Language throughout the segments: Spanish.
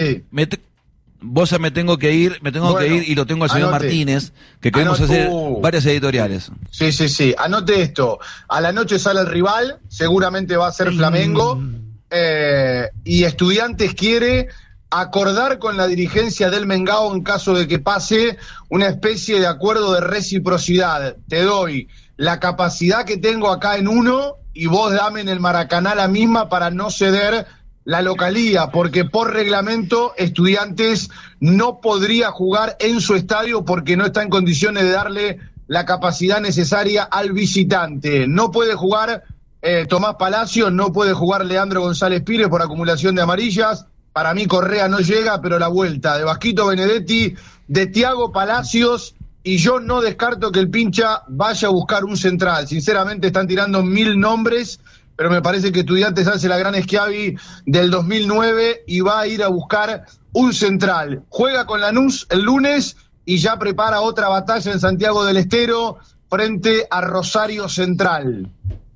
Sí. Vos me tengo que ir y lo tengo al señor Martínez, que queremos hacer varias editoriales. Sí. Anote esto. A la noche sale el rival, seguramente va a ser Flamengo, y Estudiantes quiere acordar con la dirigencia del Mengao en caso de que pase una especie de acuerdo de reciprocidad. Te doy la capacidad que tengo acá en uno y vos dame en el Maracaná la misma para no ceder la localía, porque por reglamento Estudiantes no podría jugar en su estadio porque no está en condiciones de darle la capacidad necesaria al visitante. No puede jugar Tomás Palacios, no puede jugar Leandro González Pires por acumulación de amarillas. Para mí Correa no llega, pero la vuelta de Vasquito Benedetti, de Thiago Palacios, y yo no descarto que el Pincha vaya a buscar un central. Sinceramente están tirando 1000 nombres, pero me parece que Estudiantes hace la gran Schiavi del 2009 y va a ir a buscar un central. Juega con Lanús el lunes y ya prepara otra batalla en Santiago del Estero frente a Rosario Central.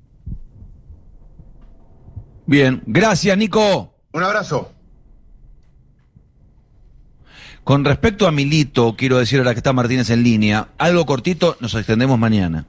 Bien, gracias, Nico. Un abrazo. Con respecto a Milito, quiero decir ahora que está Martínez en línea, algo cortito, nos extendemos mañana.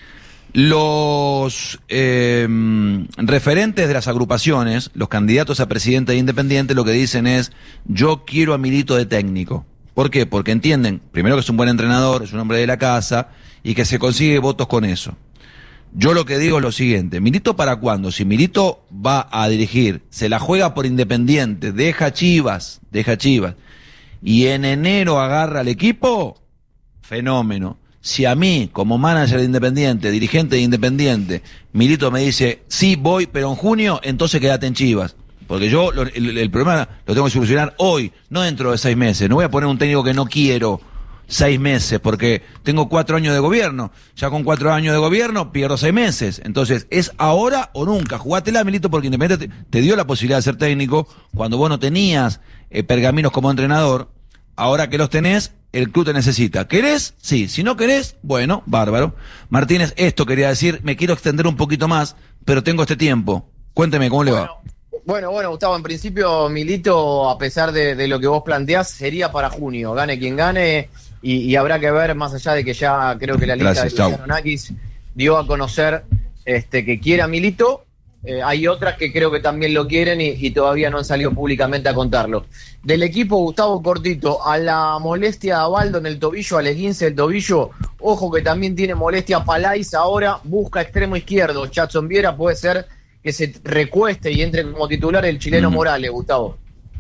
Los referentes de las agrupaciones, los candidatos a presidente de Independiente, lo que dicen es: yo quiero a Milito de técnico. ¿Por qué? Porque entienden, primero, que es un buen entrenador, es un hombre de la casa, y que se consigue votos con eso. Yo lo que digo es lo siguiente: ¿Milito para cuándo? Si Milito va a dirigir, se la juega por Independiente, deja Chivas, y en enero agarra al equipo, fenómeno. Si a mí, como manager de Independiente, dirigente de Independiente, Milito me dice, sí, voy, pero en junio, entonces quédate en Chivas. Porque yo el problema lo tengo que solucionar hoy, no dentro de 6 meses. No voy a poner un técnico que no quiero 6 meses, porque tengo 4 años de gobierno. Ya con 4 años de gobierno pierdo 6 meses. Entonces, es ahora o nunca. Jugátela, Milito, porque Independiente te dio la posibilidad de ser técnico cuando vos no tenías pergaminos como entrenador. Ahora que los tenés, el club te necesita. ¿Querés? Sí. Si no querés, bueno, bárbaro. Martínez, esto quería decir, me quiero extender un poquito más, pero tengo este tiempo. Cuénteme, ¿cómo le va? Bueno, Gustavo, en principio Milito, a pesar de lo que vos planteás, sería para junio, gane quien gane, y habrá que ver, más allá de que ya creo que la lista de Luciano Nakis dio a conocer que quiere a Milito. Hay otras que creo que también lo quieren y todavía no han salido públicamente a contarlo. Del equipo, Gustavo, cortito, a la molestia de Abaldo en el tobillo, al esguince del tobillo, ojo que también tiene molestia Palais ahora, busca extremo izquierdo. Chatson Viera puede ser que se recueste y entre como titular el chileno Morales, Gustavo.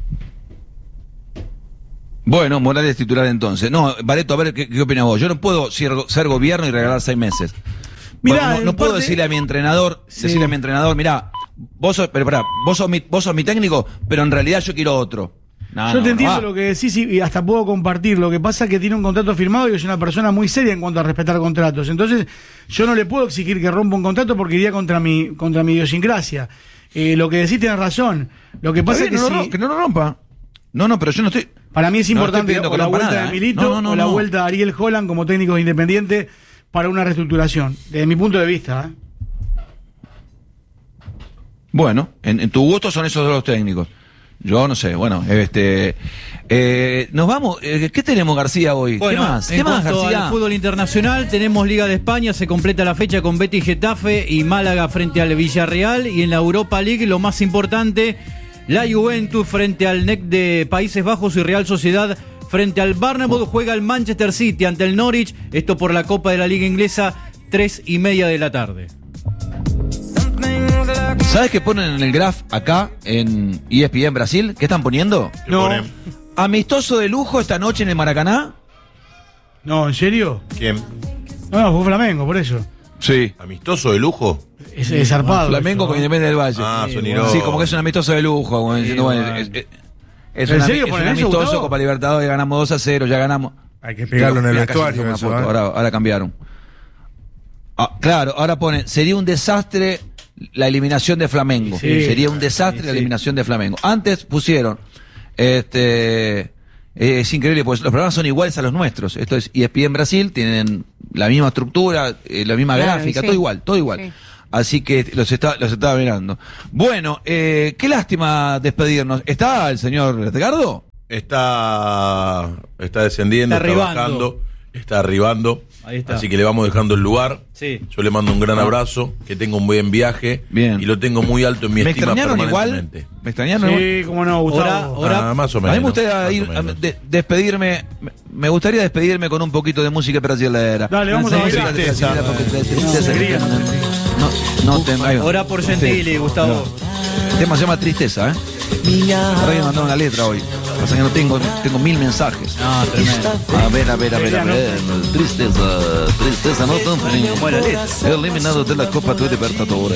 Bueno, Morales titular entonces. No, Bareto, a ver, ¿qué opinas vos? Yo no puedo ser gobierno y regalar 6 meses. Mirá, bueno, no puedo decirle a mi entrenador, mirá, vos sos mi técnico, pero en realidad yo quiero otro. Yo te entiendo lo que decís y hasta puedo compartir. Lo que pasa es que tiene un contrato firmado y es una persona muy seria en cuanto a respetar contratos. Entonces, yo no le puedo exigir que rompa un contrato porque iría contra mi idiosincrasia. Lo que decís tiene razón. Lo que pasa es que que no lo rompa. No, pero yo no estoy... Para mí es importante o la vuelta de Milito o la vuelta de Ariel Holland como técnico de Independiente para una reestructuración, desde mi punto de vista. Bueno, en tu gusto son esos 2 técnicos. Yo no sé, bueno, nos vamos, ¿qué tenemos, García, hoy? Bueno, ¿Qué más, García? Al fútbol internacional tenemos Liga de España, se completa la fecha con Betis, Getafe y Málaga frente al Villarreal, y en la Europa League lo más importante, la Juventus frente al NEC de Países Bajos y Real Sociedad frente al Bournemouth. Juega el Manchester City ante el Norwich, esto por la Copa de la Liga Inglesa, 3:30 de la tarde. ¿Sabes qué ponen en el graph acá en ESPN Brasil? ¿Qué están poniendo? No. ¿Amistoso de lujo esta noche en el Maracaná? No, ¿en serio? ¿Quién? No, fue Flamengo, por eso. Sí. ¿Amistoso de lujo? Es zarpado. Flamengo con Independiente del Valle. Soniró. Sí, como que es un amistoso de lujo. Como diciendo, bueno, es un amistoso, Gustavo? Copa Libertadores, ganamos 2-0, ya ganamos. Hay que pegarlo en el vestuario. Ahora cambiaron. Claro, ahora ponen, sería un desastre la eliminación de Flamengo. Sí, sería un desastre la eliminación de Flamengo. Antes pusieron, es increíble, pues los programas son iguales a los nuestros. Esto es ESPN Brasil, tienen la misma estructura, la misma gráfica, todo igual. Sí. Así que los estaba mirando. Bueno, qué lástima despedirnos. ¿Está el señor Edgardo? está descendiendo, está bajando, está arribando. Ahí está. Así que le vamos dejando el lugar. Sí. Yo le mando un gran abrazo, que tenga un buen viaje. Bien. Y lo tengo muy alto en mi ¿Me estima extrañaron igual? permanentemente. ¿Me extrañaron igual? Sí, cómo no, Gustavo. Más o menos. A mí me gustaría más ir, o menos. despedirme. Me gustaría despedirme con un poquito de música brasileña. Dale, vamos a bailar. Orá por Gentili, Gustavo. El tema se llama Tristeza, ¿eh? Ahora me mandaron una letra hoy. Pasa que no tengo 1000 mensajes. No, tremendo. A ver. Tristeza, no tan frío. Buena letra. Eliminado de la Copa de Libertadores.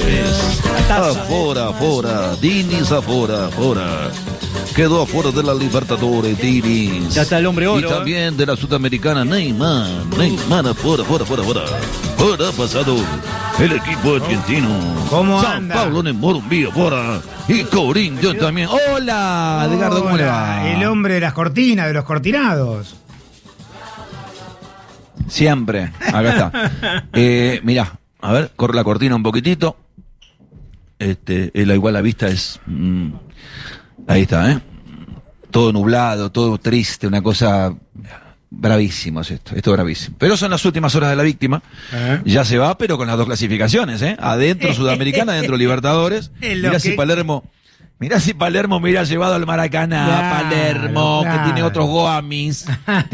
Afora. Diniz afora. Quedó afuera de la Libertadores, Diniz. Ya está el hombre oro. Y también de la Sudamericana, Neymar afuera. Ahora ha pasado el equipo argentino. ¿Cómo Sao anda? Paulo en Morumbi afuera. Y Corinthians también. Hola, Edgardo, ¿cómo le va? El hombre de las cortinas, de los cortinados. Siempre. Acá está. Mirá, a ver, corre la cortina un poquitito. Igual la vista es... ahí está, ¿eh? Todo nublado, todo triste, una cosa... Bravísimo es esto es bravísimo. Pero son las últimas horas de la víctima. Ya se va, pero con las 2 clasificaciones, ¿eh? Adentro Sudamericana, adentro Libertadores. Mirá si Palermo me hubiera llevado al Maracaná. Claro, Palermo, claro. que tiene otros Goamis.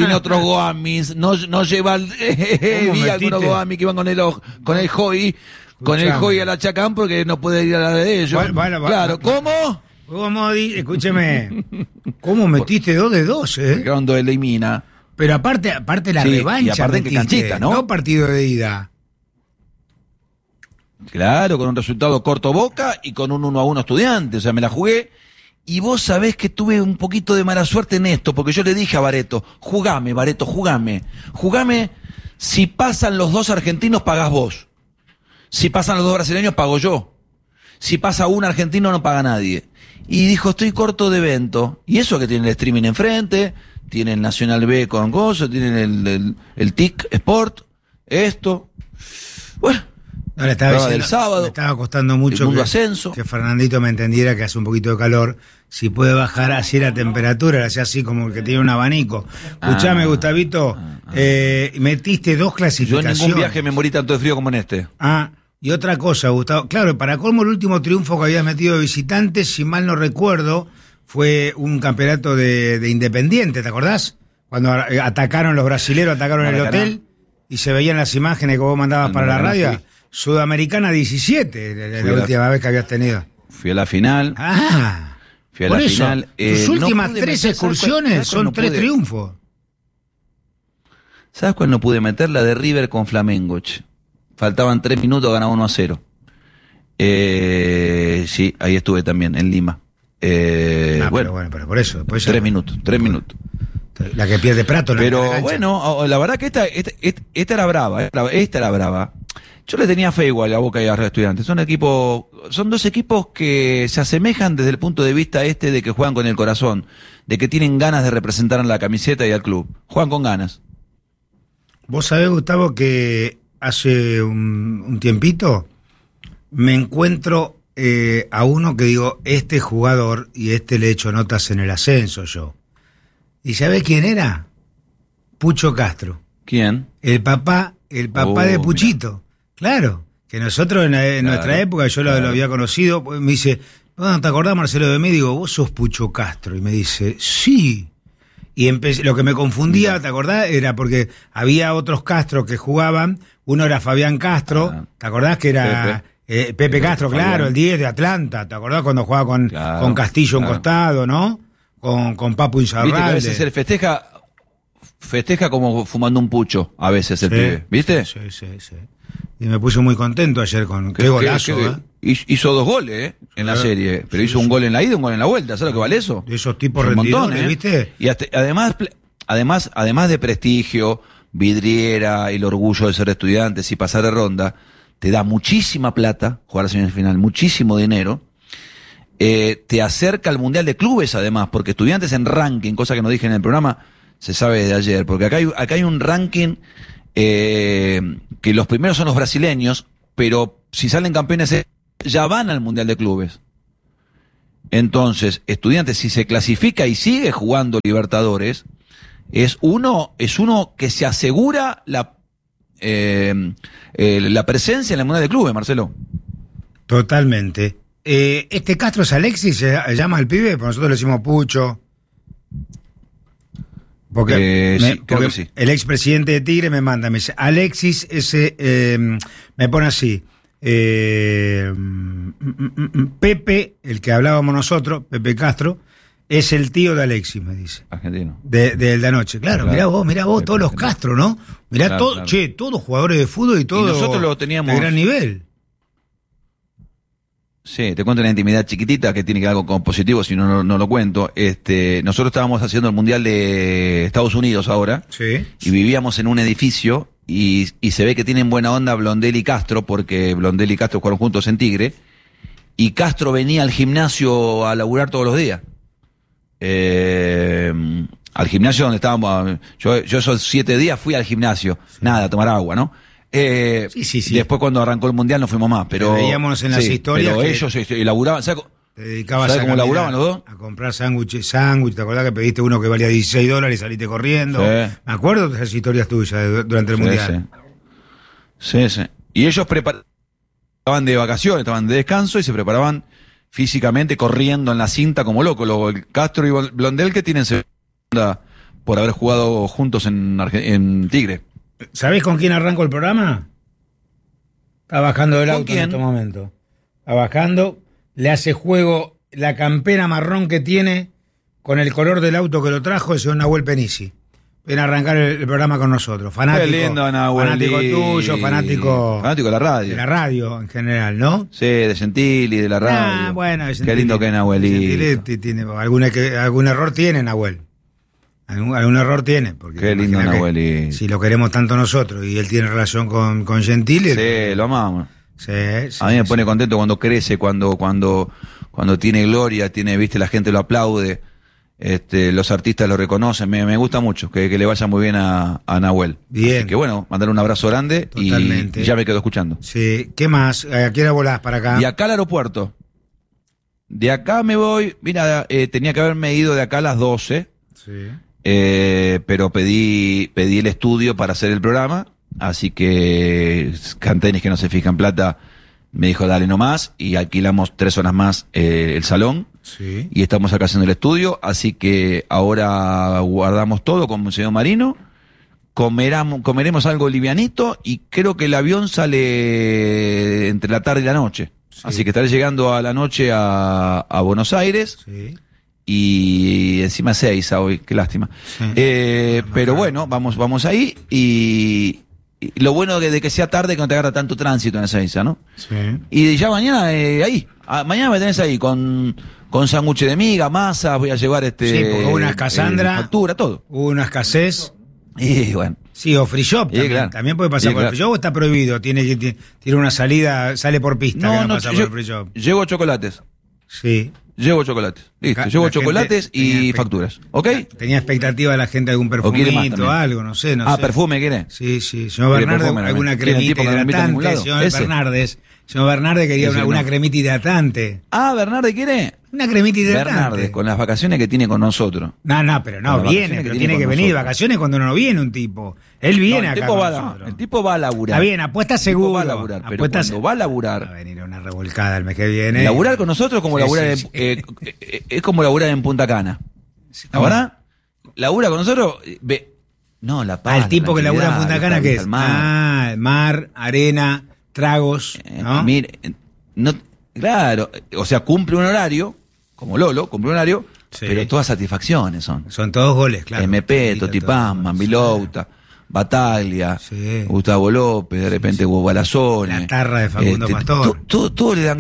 No lleva vi algunos Goamis que iban con el Joy. Con el Joy a la Chacán porque no puede ir a la de ellos. Bueno, claro, ¿cómo? Escúcheme, ¿cómo metiste 2 de 2, Cuando elimina. Pero aparte la Sí, revancha, y aparte que metiste, canchita, ¿no? No partido de ida. Claro, con un resultado corto Boca y con un 1-1 Estudiantes. O sea, me la jugué. Y vos sabés que tuve un poquito de mala suerte en esto, porque yo le dije a Bareto, jugame, Bareto, jugame. Si pasan los 2 argentinos, pagás vos. Si pasan los 2 brasileños, pago yo. Si pasa un argentino, no paga nadie. Y dijo, estoy corto de evento. Y eso que tiene el streaming enfrente, tiene el Nacional B con Gozo, tienen el TIC Sport, esto. Bueno, No, le estaba del sábado, me estaba costando mucho el mundo ascenso. que Fernandito me entendiera que hace un poquito de calor. Si puede bajar así la temperatura, le hacía así como el que tiene un abanico. Escuchame, Gustavito, metiste 2 yo en clasificaciones. ningún viaje me morí tanto de frío como en este. Y otra cosa, Gustavo. Claro, para colmo, el último triunfo que habías metido de visitante, si mal no recuerdo, fue un campeonato de Independiente, ¿te acordás? Cuando atacaron los brasileros, atacaron el hotel y se veían las imágenes que vos mandabas para la radio. Sudamericana 17, la última vez que habías tenido. Fui a la final. Fui a por la eso, final. tus últimas 3 excursiones son 3 triunfos. ¿Sabes cuál no pude meter? La de River con Flamengo. Faltaban 3 minutos, ganaba 1-0. Sí, ahí estuve también, en Lima. Pero por eso. 3 minutos. La que pierde Prato. Pero bueno, la verdad que esta era brava. Esta era brava. Yo le tenía fe igual a Boca y a Real Estudiantes. Son 2 equipos que se asemejan desde el punto de vista de que juegan con el corazón, de que tienen ganas de representar a la camiseta y al club. Juegan con ganas. Vos sabés, Gustavo, que hace un tiempito me encuentro a uno que digo, este jugador, y le he hecho notas en el ascenso yo. ¿Y sabés quién era? Pucho Castro. ¿Quién? El papá de Puchito. Mirá. Claro, que nosotros en nuestra época, yo lo había conocido, me dice, ¿te acordás, Marcelo de mí? Digo, vos sos Pucho Castro. Y me dice, sí. Y lo que me confundía, ¿te acordás? Era porque había otros Castro que jugaban, uno era Fabián Castro, ¿te acordás que era Pepe Castro, claro, el 10 de Atlanta? ¿Te acordás cuando jugaba con Castillo un costado, no? Con Papu Insaurralde. Viste que a veces él festeja como fumando un pucho, a veces el pibe, ¿viste? Sí. Y me puse muy contento ayer con qué golazo, Hizo 2 goles en la serie, pero hizo un gol en la ida y un gol en la vuelta. ¿Sabes lo que vale eso? De esos tipos rendidores, ¿viste? Y además de prestigio, vidriera, el orgullo de ser estudiantes y pasar de ronda, te da muchísima plata jugar a semifinal, muchísimo dinero. Te acerca al Mundial de Clubes, además, porque Estudiantes en ranking, cosa que no dije en el programa, se sabe desde ayer, porque acá hay un ranking que los primeros son los brasileños, pero si salen campeones ya van al Mundial de Clubes. Entonces, Estudiantes, si se clasifica y sigue jugando Libertadores, es uno que se asegura la presencia en la Mundial de Clubes, Marcelo. Totalmente. Este Castro es Alexis, se llama al pibe, porque nosotros le decimos Pucho. Porque, sí, creo que sí. El expresidente de Tigre me manda, me dice, Alexis, me pone así, Pepe, el que hablábamos nosotros, Pepe Castro, es el tío de Alexis, me dice. Argentino. De anoche. Claro, mirá vos, todos los Castro, ¿no? Mirá claro. Todos jugadores de fútbol y todos nosotros lo teníamos de gran nivel. Sí, te cuento una intimidad chiquitita que tiene que ver algo con positivo, si no lo cuento. Nosotros estábamos haciendo el Mundial de Estados Unidos ahora. Sí. Y vivíamos en un edificio y se ve que tienen buena onda Blondel y Castro, porque Blondel y Castro jugaron juntos en Tigre. Y Castro venía al gimnasio a laburar todos los días. Al gimnasio donde estábamos, yo esos 7 días fui al gimnasio, nada, a tomar agua, ¿no? Sí. Después cuando arrancó el Mundial no fuimos más, pero veíamos en las historias pero que ellos laburaban, ¿sabes cómo laburaban los dos? A comprar sándwich, ¿te acordás que pediste uno que valía $16 y saliste corriendo? Sí. Me acuerdo de esas historias tuyas durante el Mundial. Sí. Y ellos estaban de vacaciones, estaban de descanso y se preparaban físicamente corriendo en la cinta como loco. Castro y Blondel que tienen segunda por haber jugado juntos en Tigre. ¿Sabés con quién arranco el programa? Está bajando del auto en este momento. Está bajando, le hace juego la campera marrón que tiene con el color del auto que lo trajo, el señor Nahuel Penisi. Viene a arrancar el programa con nosotros. Fanático, qué lindo, Nahuel. Fanático tuyo, fanático de la radio. De la radio en general, ¿no? Sí, de Gentili, de la radio. Bueno, qué lindo que es Nahuel. Tiene algún error tiene Nahuel. Algún error tiene. Porque qué lindo Nahuel. Si lo queremos tanto nosotros y él tiene relación con Gentili. Sí, lo amamos. Sí, a mí me pone contento cuando crece, cuando tiene gloria, viste, la gente lo aplaude. Los artistas lo reconocen, me gusta mucho que le vaya muy bien a Nahuel. Bien. Así que bueno, mandarle un abrazo grande. Totalmente. Y ya me quedo escuchando. Sí, ¿qué más? ¿A qué hora volás para acá? De acá al aeropuerto. De acá me voy, mira, tenía que haberme ido de acá a las 12. Sí. Pero pedí el estudio para hacer el programa, así que Cantenis, que no se fija en plata, me dijo dale nomás y alquilamos 3 horas más el salón. Sí. Y estamos acá haciendo el estudio, así que ahora guardamos todo con el señor Marino, comeremos algo livianito y creo que el avión sale entre la tarde y la noche. Sí. Así que estaré llegando a la noche a Buenos Aires. Sí. Y encima 6 hoy, qué lástima. Sí. Pero bueno, vamos ahí y lo bueno de que sea tarde que no te agarra tanto tránsito en Ezeiza, ¿no? Sí. Y ya mañana ahí, mañana me tenés ahí con sándwich de miga, masa, voy a llevar sí, porque hubo una escasandra, factura, todo. Hubo una escasez. Y bueno. Sí, o free shop también, claro. También puede pasar por el free shop o está prohibido, tiene una salida, sale por pista, no pasa por el free shop. Llevo chocolates. Sí. Llevo chocolates. Listo, llevo chocolates y facturas. ¿Ok? Tenía expectativa de la gente de algún perfumito, algo, no sé. ¿Perfume quiere? Sí. Señor Bernardes, alguna cremita hidratante. Señor Bernardes quería una cremita hidratante. ¿Bernardes quiere? Una cremita hidratante. Bernardes, con las vacaciones que tiene con nosotros. Pero no viene, pero tiene que venir de vacaciones cuando no viene un tipo. Él viene acá con nosotros. El tipo va a laburar. Está bien, apuesta seguro. Va a laburar, pero cuando va a laburar. Va a venir una revolcada el mes que viene. Laburar con nosotros como laburar es como laburar en Punta Cana. ¿Ahora? Labura con nosotros. La paz. El tipo que labura en Punta Cana, ¿qué es? Mar, arena, tragos. ¿no? Mire, claro, o sea, cumple un horario, como Lolo, cumple un horario, sí. Pero todas satisfacciones son. Son todos goles, claro. MP, Totipán, Mambilouta, Bataglia, sí. Gustavo López, de repente Hugo Balazone. La tarra de Facundo Pastor. Todo le dan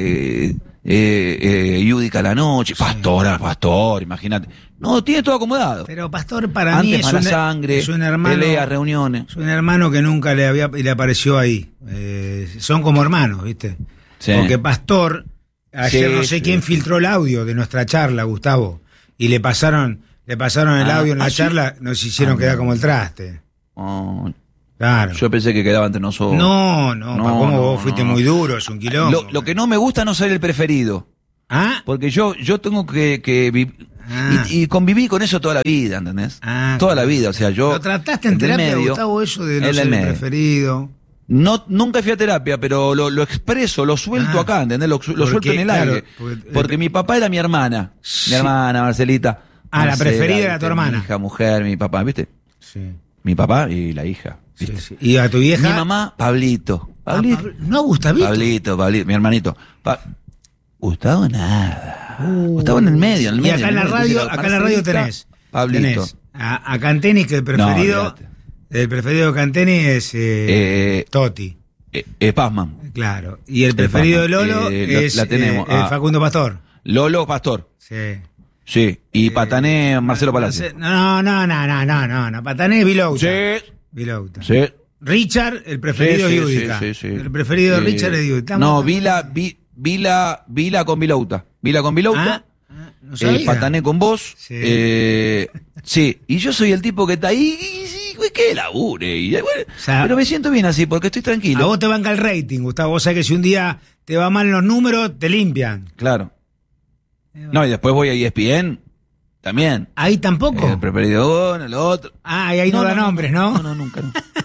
Yudica a la noche, sí. Pastor, imagínate. No, tiene todo acomodado. Pero Pastor para mí es un hermano. Peleas, reuniones. Es un hermano que nunca le apareció ahí. Son como hermanos, ¿viste? Sí. Porque Pastor, ayer no sé quién filtró el audio de nuestra charla, Gustavo, y le pasaron el audio en la charla, nos hicieron quedar como el traste. Claro. Yo pensé que quedaba entre nosotros. No, ¿cómo vos fuiste muy duro? Es un quilombo. Lo que no me gusta no ser el preferido. Porque yo tengo que vivir. Y conviví con eso toda la vida, ¿entendés? Toda la vida, o sea, yo... ¿Lo trataste en terapia, Gustavo, eso de no ser el preferido? No, nunca fui a terapia, pero lo expreso, lo suelto acá, ¿entendés? Lo suelto en el aire. Porque mi papá era mi hermana. Sí. Mi hermana, Marcelita. La preferida era tu hermana. Mi hija, mujer, mi papá, ¿viste? Sí. Mi papá y la hija. ¿viste? Sí. ¿Y a tu vieja? Mi mamá, Pablito. ¿No, Gustavito? Pablito, mi hermanito. Gustavo nada. Gustavo en el medio. Y acá en la radio tenés. Pablito. Tenés a Canteni, que el preferido de Canteni es Totti. Es Pazman. Claro. Y el preferido de Lolo es la tenemos, Facundo Pastor. Lolo Pastor. Sí. Sí. Y Patané, Marcelo Palacio. No. Patané es Vilouta. Sí. Vilouta. Sí. Richard, el preferido es Yudica. Sí. El preferido de Richard es Yudica. No, Vila con Vilouta. Vila con Vilouta. No sabía. Patané con vos. Sí. Sí. Y yo soy el tipo que está ahí y que labure. Y, bueno, pero me siento bien así porque estoy tranquilo. A vos te banca el rating, Gustavo. Vos sabés que si un día te va mal en los números, te limpian. Claro. No, y después voy a ESPN también. Ahí tampoco. El preferido uno, el otro. Y ahí no da nombres, ¿no? No, nunca.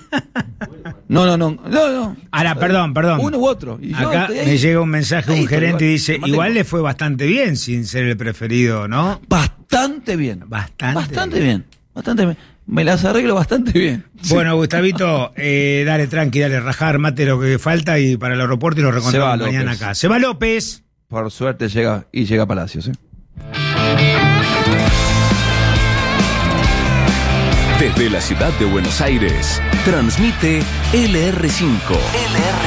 No. Ahora, perdón. Uno u otro. Y acá me llega un mensaje de un gerente y dice, igual le fue bastante bien sin ser el preferido, ¿no? Bastante bien. Bastante bien. Me las arreglo bastante bien. Bueno, Gustavito, dale tranqui, dale rajar, mate lo que falta y para el aeropuerto y lo recontamos mañana acá. Se va López. Por suerte llega a Palacios, Desde la ciudad de Buenos Aires, transmite LR5.